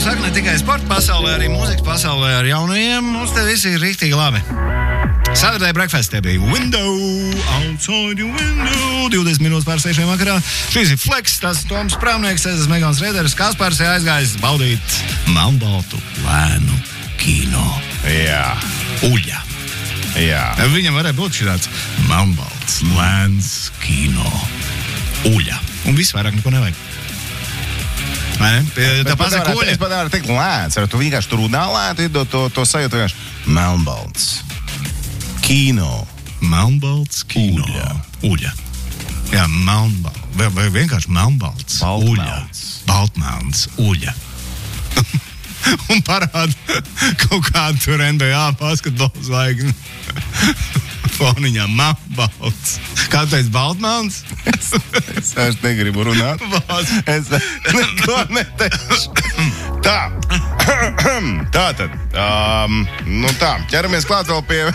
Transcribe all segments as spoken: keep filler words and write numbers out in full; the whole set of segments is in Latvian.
saka, ne tikai sporta pasaulē, arī mūzikas pasaulē ar jaunajiem. Mums te visi ir riktīgi labi. Saturday breakfast te bija Window, outside your window, divdesmit minūtes pār sešiem vakarā. Šīs ir Flex, tas Toms Prāvnieks, es esmu Megons Rēderis, Kaspars ir aizgājis baudīt melnbaltu lēnu kino. Jā. Uļa. Jā. Viņam varēja būt šāds melnbalts lēns kino. Uļa. Un viss vairāk neko nevajag. Vai ne? Tā pasaka uļa. Es pat nevaru teikt lēns, ar tu vienkārši tur runā lēti, to, to, to sajūtu vienkārši melnbalts. Kino. Melnbalts kino. Uļa. Uļa. Jā, melnbalts. Vai, vai vienkārši melnbalts. Baltmelns. Uļa. Baltmelns. Uļa. Un parāda kaut kādu tur N B A basketbola zvaigzni. Foniņā melnbalts. Kā tu teici, Baltmelns? Es, es vairs negribu runāt. Es neko neteikšu. Tā. Tā tad. Um, nu tā, ķeramies klāt vēl pie...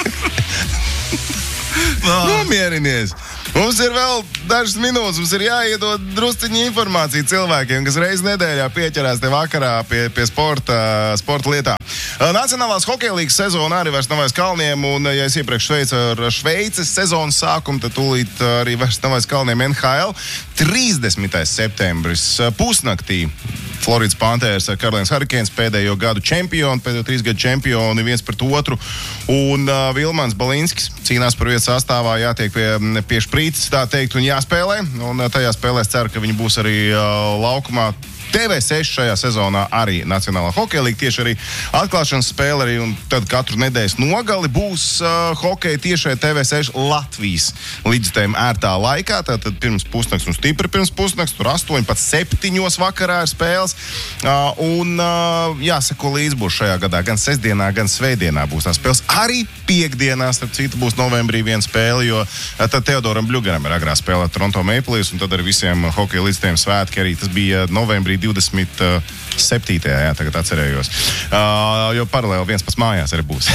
Nomierinies. Mums ir vēl dažas minūtes, mums ir jāiedod drusciņi informācija cilvēkiem, kas reiz nedēļā pieķerās te vakarā pie, pie sporta, sporta lietām. Nacionālās hokeja līgas sezona arī vairs nav aiz kalniem, un, ja es iepriekš sveicu ar Šveices sezonas sākumu, tad tūlīt arī vairs nav aiz kalniem N H L. trīsdesmitais septembris pusnaktī Floridas Panthers ar Carolīnas Hurricanes pēdējo gadu čempioni, pēdējo trīs gadu čempioni viens pret otru, un uh, Vilmans Balinskis cīnās par vietu sastāvā, jātiek pie, pie šprīces, tā teikt, un jāspēlē, un uh, tajā spēlē es ceru, ka viņi būs arī uh, laukumā. T V seši šajā sezonā arī Nacionālā hokeja līga, tieši arī atklāšanas spēle arī, un tad katru nedēļas nogali būs uh, hokeja tiešai T V seši Latvijas līdzstējuma ērtā laikā, tātad pirms pusnakts un stipri pirms pusnakts, tur astoņi pat septiņos vakarā ir spēles, uh, un uh, jāsako līdz būs šajā gadā, gan sestdienā, gan svētdienā būs tās spēles, arī piekdienās, starp citu būs novembrī viena spēle, jo uh, tad Teodoram Bļugaram ir agrā spēlē Toronto Maple Leafs, un tad ar visiem hokeja līdzstējuma svētki arī tas bija novembrī divdesmit septītajā Jā, tagad atcerējos. Uh, jo paralēli viens pats mājās arī būs.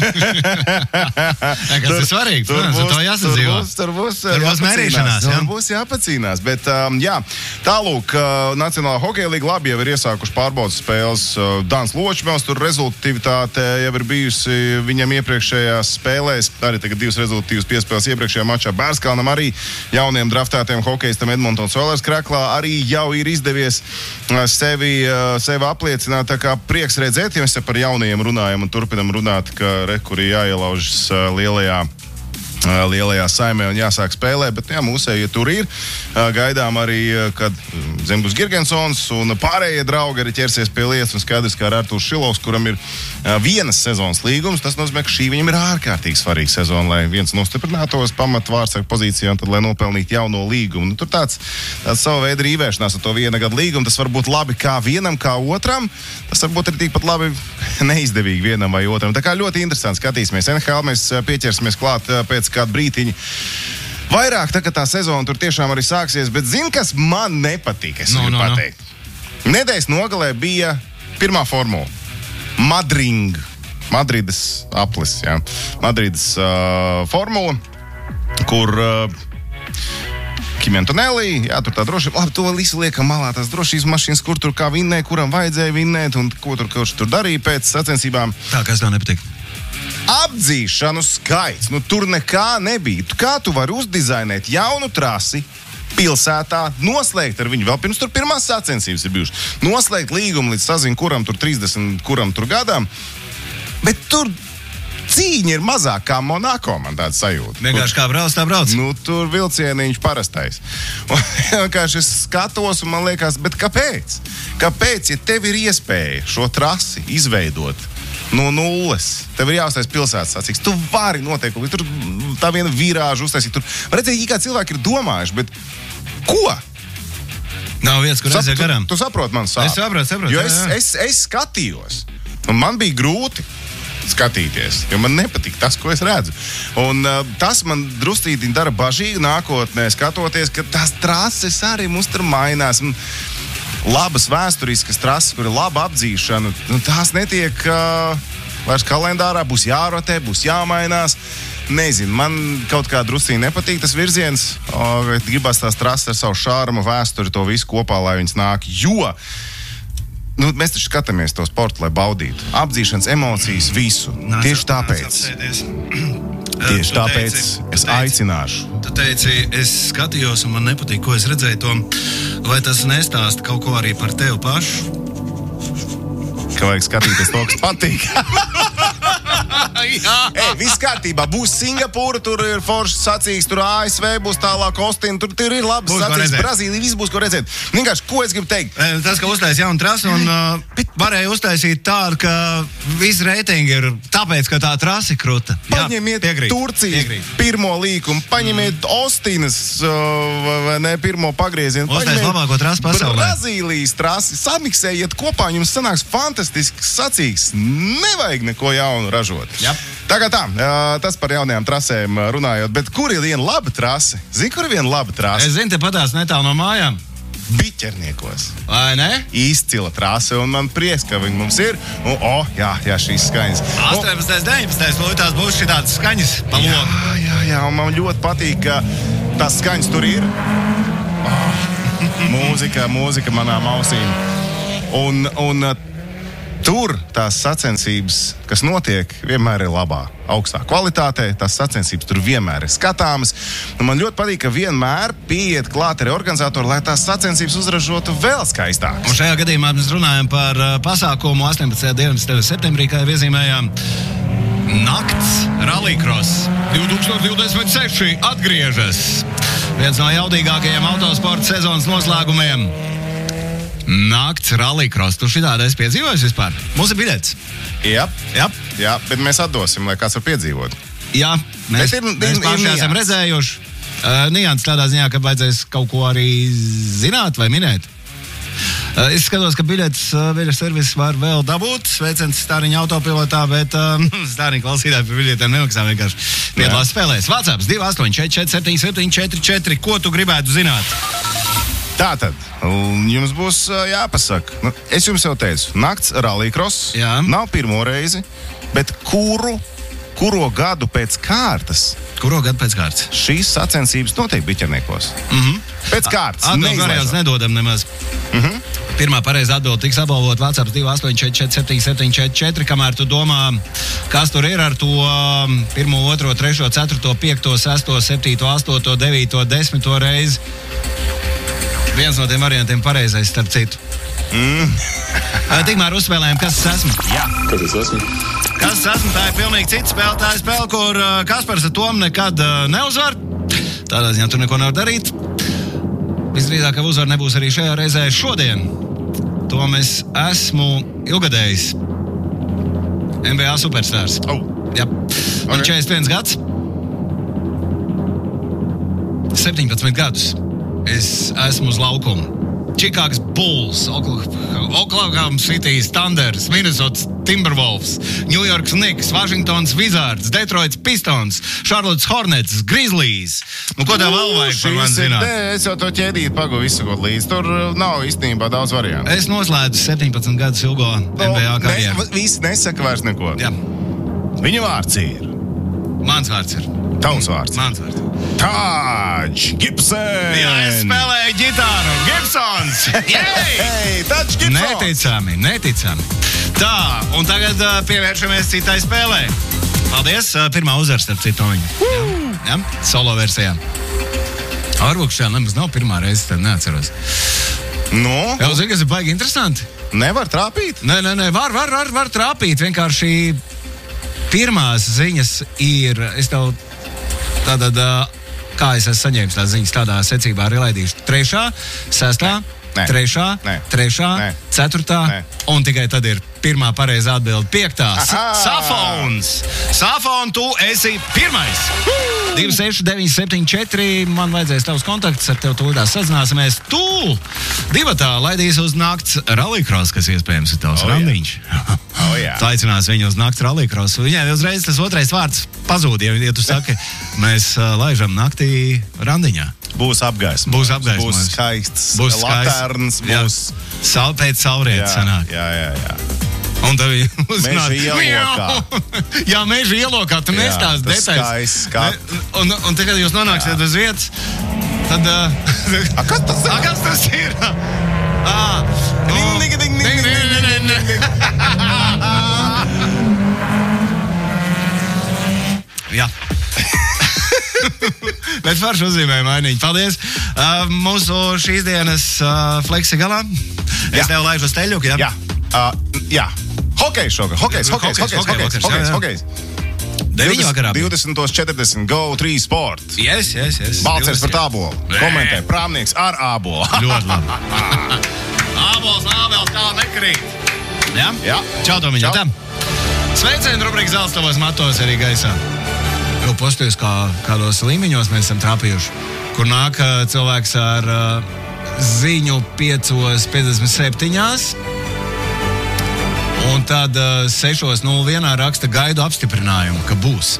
Jā, kas ir svarīgi, tur protams, būs, to jāsadzīvo. Tur būs, tur būs, tur būs mērīšanās, jā. Tur būs jāpacīnās, bet um, jā, tālūk, uh, Nacionālā hokeja līga labi jau ir iesākuši pārbaudas spēles. Uh, Dans Ločmēls, tur rezultatīvitāte jau ir bijusi viņam iepriekšējās spēlēs, arī tagad divas rezultatīvas piespēles iepriekšējā mačā. Bērskalnam arī jauniem draftētiem hokejistam Edmontons Oilers Kraklā arī jau ir izdevies uh, sevi sevi apliecināt, tā kā prieks redzēt, ja mēs par jaunajiem runājam un turpinam runāt, ka re, kuri jāielaužas lielajā lielajā saimē un jāsāk spēlē, bet jā, mūsēji tur ir. Gaidām arī, kad Zemgus Girgensons un pārējie draugi arī ķersies pie lietas, un skaidrs, kā ar Artūrs Šilovs, kuram ir vienas sezonas līgums, tas nozīmē, ka šī viņam ir ārkārtīgi svarīga sezona, lai viens nostiprinātos pamatvārdsargu pozīcijā un tad, lai nopelnītu jauno līgumu. Nu, tur tāds, tāds sava veida rīvēšanās ar to viena gada līgumu, tas var būt labi kā vienam, kā otram, tas varbūt arī tikpat labi neizdevīgi vienam vai otram. Tā kā ļoti interesanti skatīsimies. N H L mēs pieķersimies klāt pēc kādu brītiņu. Vairāk, tā kā tā sezona tur tiešām arī sāksies, bet zini, kas man nepatīk, es no, gribu no, pateikt. No. Nedēļas nogalē bija pirmā formula. Madring. Madrides aplis, jā. Madrides uh, formula, kur uh, Kimi Antonelli, jā, tur tā droši, labi, to visu liekam malā, tās drošības mašīnas, kur tur kā vinnē, kuram vajadzēja vinnēt un ko tur, kurš tur darīja pēc sacensībām. Tā, kas tev nepatīk? Apdzīšanu skaits, nu tur nekā nebija. Kā tu vari uzdizainēt jaunu trasi pilsētā, noslēgt ar viņu, vēl pirms tur pirmās sacensības ir bijušas, noslēgt līgumu līdz sazin, kuram tur trīsdesmit, kuram tur gadām, bet tur cīņa ir mazāk kā Monako, man tāds sajūta. Vienkārši kā brauc, tā brauc. Nu, tur vilcieniņš parastais. Un vienkārši es skatos un man liekas, bet kāpēc? Kāpēc, ja tev ir iespēja šo trasi izveidot no nulles, tev ir jāuztais pilsētas sacīks, tu vari noteikti, tur tā viena virāža uztaisīt, tur, var redzēt, kā cilvēki ir domājuši, bet ko? Nav vietas, kur aiziet garām. Tu, tu saproti man sāp. Es saprotu, saprotu. Jo es, es, es skatījos, un man bija grūti skatīties, jo man nepatīk tas, ko es redzu. Un uh, tas man drustīti dara bažīgi nākotnē, skatoties, ka tās trases arī mums tur mainās. Un, labas vēsturiskas trases, kur ir laba apdzīšana, nu, tās netiek uh, vairs kalendārā, būs jārotē, būs jāmainās. Nezinu, man kaut kā drusciņi nepatīk tas virziens, o, gribas tās trases ar savu šārmu vēsturi, to visu kopā, lai viņas nāk, jo Nu, mēs taču skatāmies to sportu, lai baudītu. Apdzīšanas emocijas, visu. Nāc, Tieši tāpēc. Tieši tāpēc teici, es teici, aicināšu. Tu teici, es skatījos un man nepatīk, ko es redzēju to. Vai tas nestāsta kaut ko arī par tevi pašu? Ka vajag skatīties to, kas patīk. Jā. Ei, viss kārtībā. Būs Singapūra, tur ir foršas sacīks, tur A S V būs tālāk Austin, tur, tur ir labas sacīks. Brazīlija, viss būs, ko redzēt. Vienkārši, ko es gribu teikt? Tas, ka uztais jaunu trasu un uh, varēja uztaisīt tādu, ka visi reitingi ir tāpēc, ka tā trasi kruta. Paņemiet piekrīt, Turcijas piekrīt. pirmo līkumu, paņemiet mm. Austinas, uh, vai ne, pirmo pagriezienu. Uztais labāko trasu pasaulē. Brazīlijas trasi, samiksējiet kopā, jums sanāks fantastisks sacīks. Nevajag neko jaunu ražot. Jā. Tā kā tā, tas par jaunajām trasēm runājot, bet kur ir viena laba trase? Zini, kur ir viena laba trase? Es zinu, te patās netālu no mājām. Biķerniekos. Vai ne? Izcila trase, un man prieks, ka viņi mums ir. Un, o, oh, jā, jā, šīs skaņas. astoņpadsmitais, deviņpadsmitais, lūdzu, tās būs šitādas skaņas pa logu. Jā, jā, jā, un man ļoti patīk, ka tās skaņas tur ir. Oh, mūzika, mūzika manām ausīm. Un, un tur tās sacensības, kas notiek, vienmēr ir labā, augstā kvalitātē. Tās sacensības tur vienmēr ir skatāmas. Un man ļoti patīk, ka vienmēr pieiet klāt arī organizatori, lai tās sacensības uzražotu vēl skaistākas. Un šajā gadījumā mēs runājam par uh, pasākumu astoņpadsmitajā un deviņpadsmitajā septembrī, kā jau iezīmējām. Nakts rallycross divtūkstoš divdesmit seši atgriežas. Viens no jaudīgākajiem autosporta sezonas noslēgumiem. Nakts rallycross. Tu šitādi esi piedzīvojis vispār? Mums ir biļets. Jā, Jā. jā, bet mēs atdosim, lai kāds var piedzīvot. Jā, mēs, ir, mēs ir, paši ir esam nians. redzējuši. Uh, nians tādā ziņā, ka vajadzēs kaut ko arī zināt vai minēt. Uh, es skatos, ka biļets uh, biļešu servis var vēl dabūt. Sveiciens Stāriņa autopilotā, bet uh, Stāriņa klausītāji par biļetēm nemaksā vienkārši piedalās spēlēs. WhatsApp divi astoņi četri četri septiņi septiņi četri četri. Ko tu gribētu zināt? Tātad, jums būs jāpasaka. Nu, es jums jau teicu, nakts rallycross Jā. nav pirmo reizi, bet kuru, kuro gadu pēc kārtas Kuro gadu pēc kārtas? šīs sacensības notiek Biķerniekos? Mhm. Pēc kārtas. Atbildi variants nedodam nemaz. Mhm. Pirmā pareiza atbilde tiks apbalvot WhatsApp divi astoņi četri četri septiņi septiņi četri četri, kamēr tu domā, kas tur ir ar to pirmo, otro, trešo, ceturto, piekto, sesto, septīto, astoto, devīto, desmito reizi. Viens no tiem variantiem pareizais, starp citu. Mm. Tikmēr uzspēlējam, kas es esmu. Jā. Kas es esmu? Kas es esmu, tā ir pilnīgi cita spēle. Tā ir spēle, kur uh, Kaspars ar Tomu nekad uh, neuzvar. Tādā ziņā tur neko nevar darīt. Visdrīzāk, ka uzvar nebūs arī šajā reizē šodien. Tom es esmu ilgadējis N B A superstārs. Oh. Jā. Man Okay. četrdesmit viens gads. septiņpadsmit gadus. Es esmu uz laukuma. Chicago Bulls, Oklahoma City Thunders, Minnesota Timberwolves, New York Knicks, Washingtons Wizards, Detroits Pistons, Charlottes Hornets, Grizzlies. Nu, ko tev vēl vajag par mani zināt? Nē, es jau to ķēdīti pagu visu kaut līdzi. Tur nav īstenībā daudz variantu. Es noslēdzu septiņpadsmit gadus ilgo N B A karjeru. Ne, visi nesaka vairs neko. Jā, Viņa vārds ir. mans vārds ir. Tavs vārds. Mans vārds. Tādž Gibson! Jā, es spēlēju ģitāru. Gibsons! Jej! Hei, Tādž Gibson! Neticami, neticami. Tā, un tagad uh, pievēršamies citai spēlē. Paldies, uh, pirmā uzvara starp citu viņa. Jā, solo versijā. Varbūt šajā nemaz nav pirmā reize, tad neatceros. Nu, Jau zini, kas ir baigi interesanti? nevar trāpīt? Nē, nē, nē, var, var, var, var trāpīt. Vienkārši pirmās ziņas ir, es tev tātad, kā es esmu saņēmis tās ziņas, tādā secībā arī laidīšu. Trešā, sestā, Nē. trešā, Nē. trešā, Nē. ceturtā, Nē. un tikai tad ir pirmā pareizā atbilde. Piektā, Aha! Safons. Safon, tu esi pirmais. divi seši deviņi septiņi četri, man vajadzēs tavs kontakts, ar tev tūlītās sazināsimies. Tu divatā laidīs uz nakts rallycross, kas iespējams ir tavs Oh, jā. randiņš. Oh, jā. Tu aicinās viņu uz nakts rallycross. Viņai uzreiz tas otrais vārds pazūd, ja, ja tu saki, mēs uh, laižam naktī randiņā. Būs apgaismojums. Būs apgaismojums. Būs skaists. Būs skaists. Laterns. Jā. Būs... Sal, pēc saulrietas sanāk. jā, jā, jā. Un tad viņi Meža ielokā. Jā, meža ielokā. Tu Jā, nestāst tas detaļas. skaists skats. Ne- Un, un tagad jūs nonāksiet uz vietas, tad... Uh, A, kas tas ir? A, kas tas ir? Ah, Ding, ding, ding, ding, ding, Bet forši uzzīmēja mainiņu. Paldies. Uh, mūsu šīs dienas uh, fleksi galā. Es Jā. tev laižu uz teļuku, jā? Jā. Uh, jā. Hokejs šogad. Hokejs, hokejs, hokejs, hokejs, hokejs, hokejs. Deviņu vakarā. divdesmit četrdesmit Go trīs Sport. Yes, yes, yes. Balcers par tābolu. Komentē. Prāmnieks ar ābolu. Ļoti labi. Ābols, ābels, tā nekrīt. Jā? Jā. Čau, Tomiņa. Tā. Sveicienu rubrika Zelstavos matos arī gaisā. Jau posties, kā, kādos līmeņos mēs esam trāpījuši, kur nāk uh, cilvēks ar uh, ziņu piecos piecdesmit septiņās, un tad uh, sešos nulle vienā raksta gaidu apstiprinājumu, ka būs.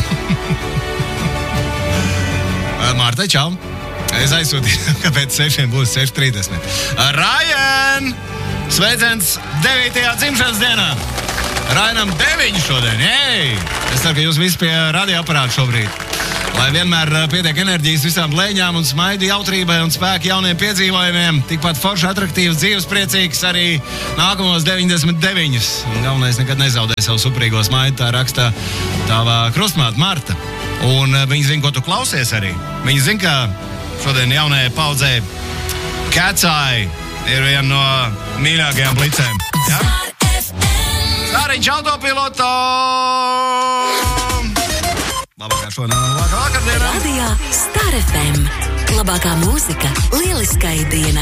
Mārta, čau. Es aizsūtīju, ka pēc sešiem būs seši trīsdesmit. Rajan! Sveiciens devītajā dzimšanas dienā! Rainam deviņi šodien, ej! Es ceru, ka jūs visi pie radioaparāta šobrīd. Lai vienmēr pietiek enerģijas visām blēņām un smaidu jautrībai un spēku jauniem piedzīvojumiem. Tikpat forši atraktīvs, dzīves priecīgs arī nākamos deviņdesmit deviņus. Un galvenais nekad nezaudē savu suprīgo smaidu, tā raksta tava krustmāte Marta. Un viņi zina, ko tu klausies arī. Viņi zina, ka šodien jaunajai paudzei Cat's Eye ir viena no mīļākajām blicēm. Ja? Sāriņš autopiloto! Labākā šodien, labākā vakardienā. Radio Star F M. Labākā mūzika lieliskai dienai.